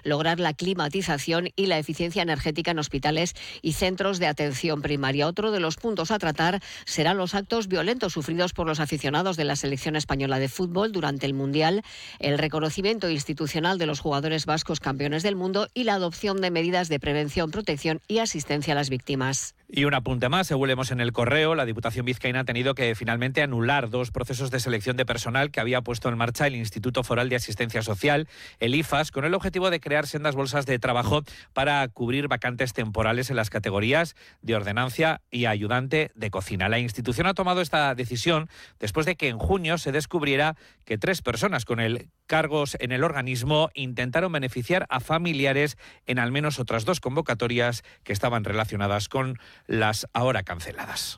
lograr la climatización y la eficiencia energética en hospitales y centros de atención primaria. Otro de los puntos a tratar serán los actos violentos sufridos por los aficionados de la selección española de fútbol durante el Mundial, el reconocimiento institucional de los jugadores vascos campeones del mundo y la adopción de medidas de prevención, protección y asistencia a las víctimas. Y un apunte más, según leemos en El Correo, la Diputación vizcaína ha tenido que finalmente anular 2 procesos de selección de personal que había puesto en marcha el Instituto Foral de Asistencia Social, el IFAS, con el objetivo de crear sendas bolsas de trabajo para cubrir vacantes temporales en las categorías de ordenancia y ayudante de cocina. La institución ha tomado esta decisión después de que en junio se descubriera que 3 personas con cargos en el organismo intentaron beneficiar a familiares en al menos otras 2 convocatorias que estaban relacionadas con las ahora canceladas.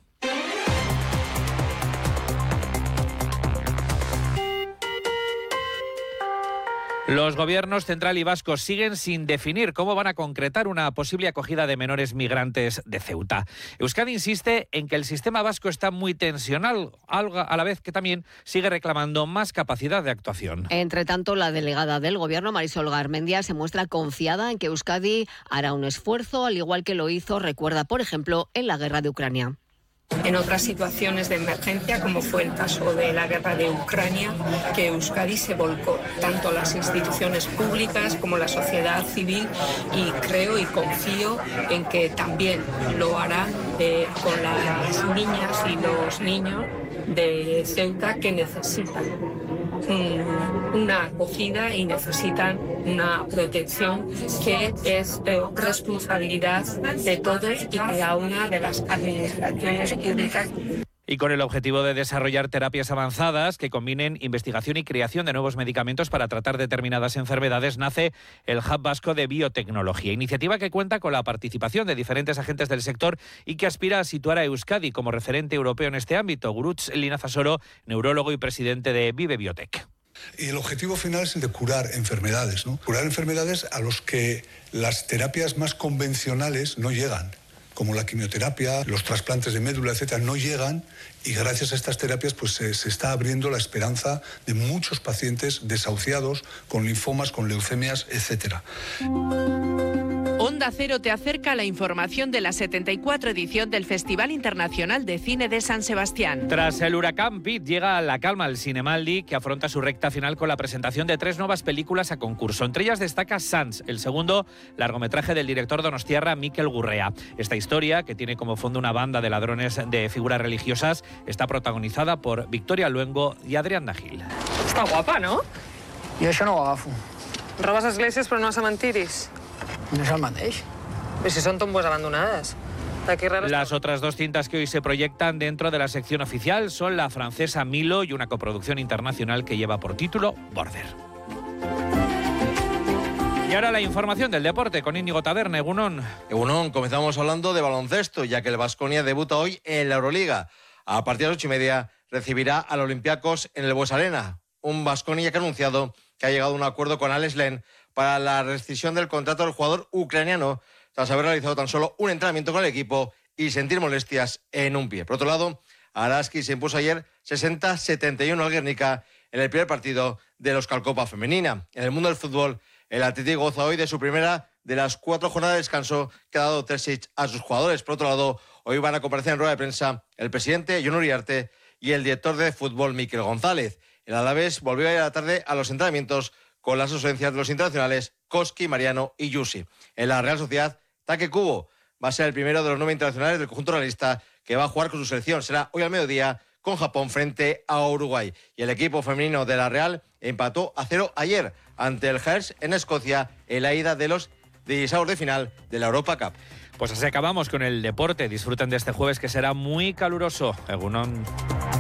Los gobiernos central y vasco siguen sin definir cómo van a concretar una posible acogida de menores migrantes de Ceuta. Euskadi insiste en que el sistema vasco está muy tensionado, a la vez que también sigue reclamando más capacidad de actuación. Entre tanto, la delegada del Gobierno, Marisol Garmendia, se muestra confiada en que Euskadi hará un esfuerzo, al igual que lo hizo, recuerda, por ejemplo, en la guerra de Ucrania. En otras situaciones de emergencia, como fue el caso de la guerra de Ucrania, que Euskadi se volcó, tanto las instituciones públicas como la sociedad civil, y creo y confío en que también lo harán con las niñas y los niños de Ceuta que necesitan una acogida y necesitan una protección que es responsabilidad de todos y cada una de las administraciones públicas. Y con el objetivo de desarrollar terapias avanzadas que combinen investigación y creación de nuevos medicamentos para tratar determinadas enfermedades, nace el Hub Vasco de Biotecnología, iniciativa que cuenta con la participación de diferentes agentes del sector y que aspira a situar a Euskadi como referente europeo en este ámbito. Guruch Linazasoro, neurólogo y presidente de Vive Biotech. Y el objetivo final es el de curar enfermedades, ¿no? Curar enfermedades a los que las terapias más convencionales no llegan, como la quimioterapia, los trasplantes de médula, etcétera, no llegan, y gracias a estas terapias pues se está abriendo la esperanza de muchos pacientes desahuciados con linfomas, con leucemias, etcétera. Onda Cero te acerca la información de la 74 edición del Festival Internacional de Cine de San Sebastián. Tras el huracán Pete llega la calma al Cinemaldi, que afronta su recta final con la presentación de 3 nuevas películas a concurso. Entre ellas destaca Sans, el segundo largometraje del director donostiarra Mikel Gurrea. Esta historia, que tiene como fondo una banda de ladrones de figuras religiosas, está protagonizada por Victoria Luengo y Adrián Dagil. Està guapa, no? Jo això no ho agafo. Robes esglésies però no a cementiris. No és el mateix. Però si són tombes abandonades. Las otras 2 cintas que hoy se proyectan dentro de la sección oficial son la francesa Milo y una coproducción internacional que lleva por título Border. Y ahora la información del deporte con Íñigo Taberna. Egunon. Egunon, comenzamos hablando de baloncesto, ya que el Baskonia debuta hoy en la Euroliga. A partir de las 8:30 recibirá al Olympiacos en el Bues Arena. Un Baskonia que ha anunciado que ha llegado a un acuerdo con Alex Len para la rescisión del contrato del jugador ucraniano, tras haber realizado tan solo un entrenamiento con el equipo y sentir molestias en un pie. Por otro lado, Araski se impuso ayer 60-71 al Guernica en el primer partido de la Euskal Copa femenina. En el mundo del fútbol, el Athletic goza hoy de su primera de las 4 jornadas de descanso que ha dado Terzic a sus jugadores. Por otro lado, hoy van a comparecer en rueda de prensa el presidente Jon Uriarte y el director de fútbol Mikel González. El Alavés volvió ayer a la tarde a los entrenamientos con las ausencias de los internacionales Koski, Mariano y Yusi. En la Real Sociedad, Take Kubo va a ser el primero de los 9 internacionales del conjunto realista que va a jugar con su selección. Será hoy al mediodía con Japón frente a Uruguay. Y el equipo femenino de la Real empató a 0 ayer ante el Hearts en Escocia en la ida de los 16avos de final de la Europa Cup. Pues así acabamos con el deporte. Disfruten de este jueves que será muy caluroso. Egunon.